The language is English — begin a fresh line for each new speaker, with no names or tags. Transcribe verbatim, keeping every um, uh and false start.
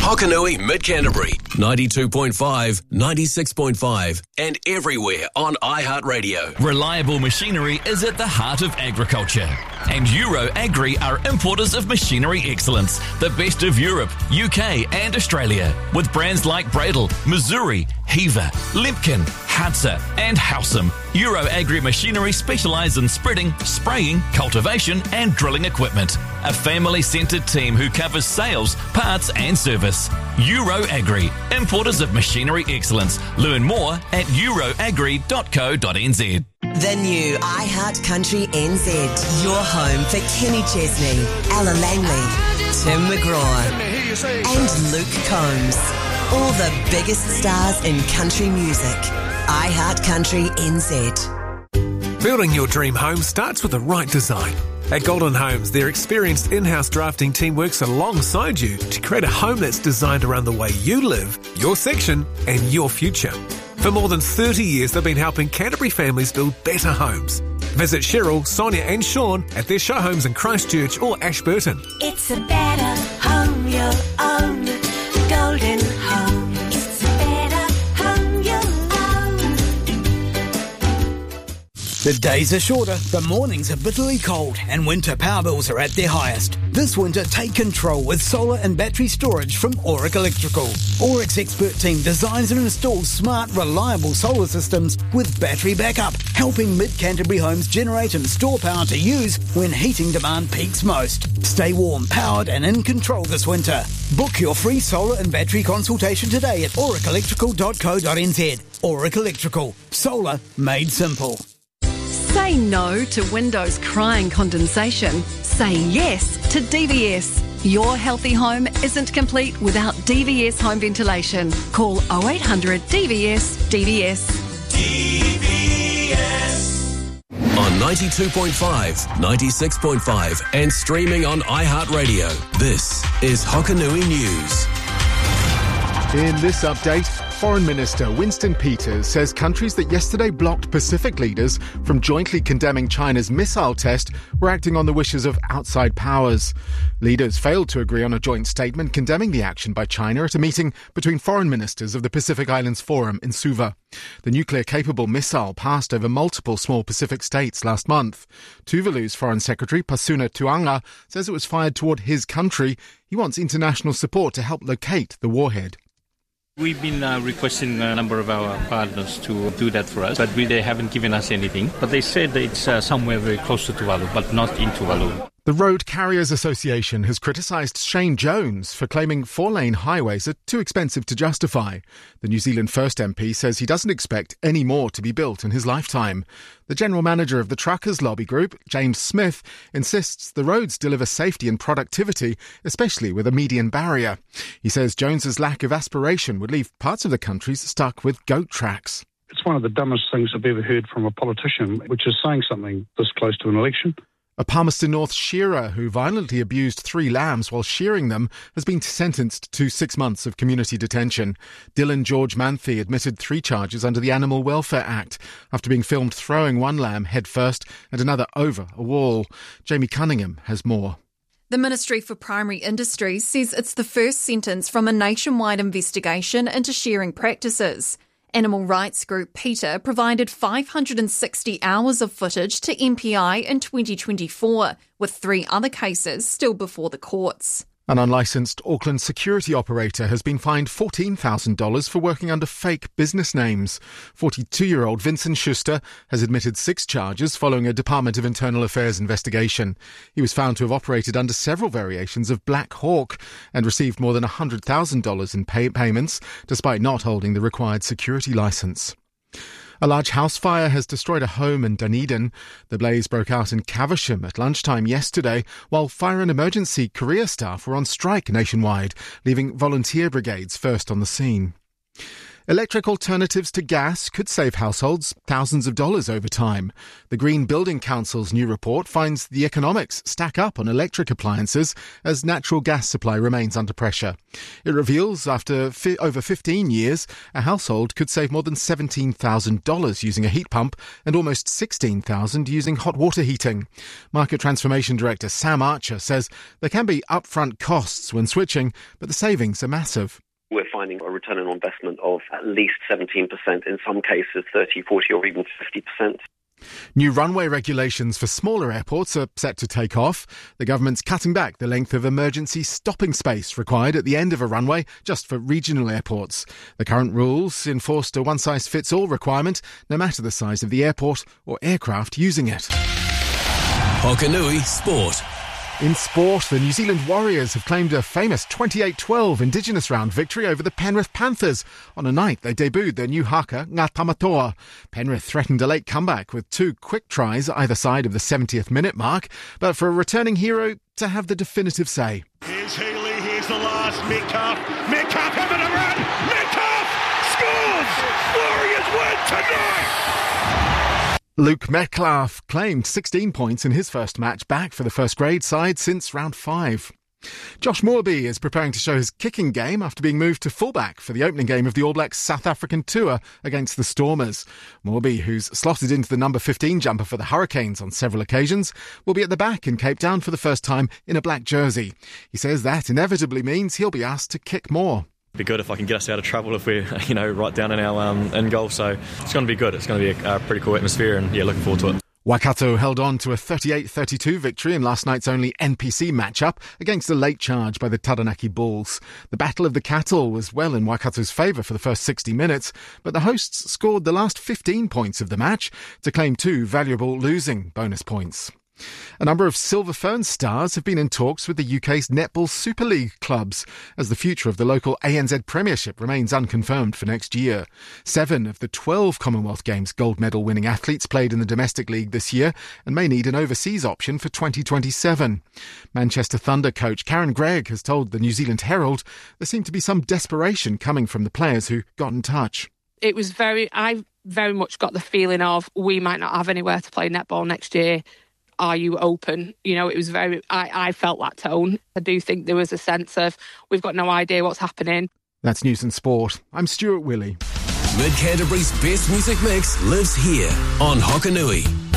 Hokanui Mid-Canterbury, ninety-two point five, ninety-six point five, and everywhere on iHeartRadio.
Reliable machinery is at the heart of agriculture. And Euro Agri are importers of machinery excellence, the best of Europe, U K and Australia, with brands like Bradle, Missouri, Heaver, Limpkin, Hadza and Howsam. Euro Agri Machinery specialise in spreading, spraying, cultivation and drilling equipment. A family-centred team who covers sales, parts and service. Euro Agri, importers of machinery excellence. Learn more at euroagri dot co dot n z.
The new iHeart Country N Z. Your home for Kenny Chesney, Ella Langley, Tim McGraw and Luke Combs. All the biggest stars in country music. iHeart Country N Z.
Building your dream home starts with the right design. At Golden Homes, their experienced in-house drafting team works alongside you to create a home that's designed around the way you live, your section and your future. For more than thirty years, they've been helping Canterbury families build better homes. Visit Cheryl, Sonia and Sean at their show homes in Christchurch or Ashburton.
It's a better home you'll own. Golden Home. It's a better home you'll own.
The days are shorter, the mornings are bitterly cold, and winter power bills are at their highest. This winter, take control with solar and battery storage from Auric Electrical. Auric's expert team designs and installs smart, reliable solar systems with battery backup, helping mid-Canterbury homes generate and store power to use when heating demand peaks most. Stay warm, powered and in control this winter. Book your free solar and battery consultation today at auric electrical dot co dot n z. Auric Electrical. Solar made simple.
Say no to windows crying condensation. Say yes to D V S. Your healthy home isn't complete without D V S home ventilation. Call oh eight hundred D V S D V S.
D V S. On ninety-two point five, ninety-six point five and streaming on iHeartRadio. This is Hokanui News.
In this update, Foreign Minister Winston Peters says countries that yesterday blocked Pacific leaders from jointly condemning China's missile test were acting on the wishes of outside powers. Leaders failed to agree on a joint statement condemning the action by China at a meeting between foreign ministers of the Pacific Islands Forum in Suva. The nuclear-capable missile passed over multiple small Pacific states last month. Tuvalu's Foreign Secretary Pasuna Tuanga says it was fired toward his country. He wants international support to help locate the warhead.
We've been uh, requesting a number of our partners to do that for us, but we, they haven't given us anything. But they said that it's uh, somewhere very close to Tuvalu, but not in Tuvalu.
The Road Carriers Association has criticised Shane Jones for claiming four-lane highways are too expensive to justify. The New Zealand First M P says he doesn't expect any more to be built in his lifetime. The general manager of the truckers' lobby group, James Smith, insists the roads deliver safety and productivity, especially with a median barrier. He says Jones's lack of aspiration would leave parts of the country stuck with goat tracks.
It's one of the dumbest things I've ever heard from a politician, which is saying something this close to an election.
A Palmerston North shearer who violently abused three lambs while shearing them has been sentenced to six months of community detention. Dylan George Manthe admitted three charges under the Animal Welfare Act after being filmed throwing one lamb headfirst and another over a wall. Jamie Cunningham has more.
The Ministry for Primary Industries says it's the first sentence from a nationwide investigation into shearing practices. Animal rights group PETA provided five hundred sixty hours of footage to M P I in twenty twenty-four, with three other cases still before the courts.
An unlicensed Auckland security operator has been fined fourteen thousand dollars for working under fake business names. forty-two-year-old Vincent Schuster has admitted six charges following a Department of Internal Affairs investigation. He was found to have operated under several variations of Black Hawk and received more than one hundred thousand dollars in pay- payments, despite not holding the required security license. A large house fire has destroyed a home in Dunedin. The blaze broke out in Caversham at lunchtime yesterday, while fire and emergency career staff were on strike nationwide, leaving volunteer brigades first on the scene. Electric alternatives to gas could save households thousands of dollars over time. The Green Building Council's new report finds the economics stack up on electric appliances as natural gas supply remains under pressure. It reveals after fi- over fifteen years, a household could save more than seventeen thousand dollars using a heat pump and almost sixteen thousand dollars using hot water heating. Market Transformation Director Sam Archer says there can be upfront costs when switching, but the savings are massive.
We're finding a return on investment of at least seventeen percent, in some cases thirty, forty or even fifty percent.
New runway regulations for smaller airports are set to take off. The government's cutting back the length of emergency stopping space required at the end of a runway just for regional airports. The current rules enforced a one-size-fits-all requirement, no matter the size of the airport or aircraft using it.
Hokanui Sport.
In sport, the New Zealand Warriors have claimed a famous twenty-eight twelve Indigenous round victory over the Penrith Panthers on a night they debuted their new haka, Ngā Tamatoa. Penrith threatened a late comeback with two quick tries either side of the seventieth minute mark, but for a returning hero to have the definitive say.
Here's Healy, here's the last, Metcalf, Metcalf having a run, Metcalf scores! Warriors win tonight!
Luke Metcalf claimed sixteen points in his first match back for the first grade side since round five. Josh Moorby is preparing to show his kicking game after being moved to fullback for the opening game of the All Blacks South African tour against the Stormers. Moorby, who's slotted into the number fifteen jumper for the Hurricanes on several occasions, will be at the back in Cape Town for the first time in a black jersey. He says that inevitably means he'll be asked to kick more.
It'd be good if I can get us out of trouble if we're, you know, right down in our um, in goal. So it's going to be good. It's going to be a, a pretty cool atmosphere, and yeah, looking forward to it.
Waikato held on to a thirty-eight thirty-two victory in last night's only N P C match-up against a late charge by the Taranaki Bulls. The Battle of the Cattle was well in Waikato's favour for the first sixty minutes, but the hosts scored the last fifteen points of the match to claim two valuable losing bonus points. A number of Silver Fern stars have been in talks with the U K's Netball Super League clubs as the future of the local A N Z Premiership remains unconfirmed for next year. Seven of the twelve Commonwealth Games gold medal winning athletes played in the domestic league this year and may need an overseas option for twenty twenty-seven. Manchester Thunder coach Karen Gregg has told the New Zealand Herald there seemed to be some desperation coming from the players who got in touch.
It was very, I very much got the feeling of we might not have anywhere to play netball next year. Are you open? You know, it was very, I, I felt that tone. I do think there was a sense of, we've got no idea what's happening.
That's News and Sport. I'm Stuart Willey.
Mid Canterbury's best music mix lives here on Hokanui.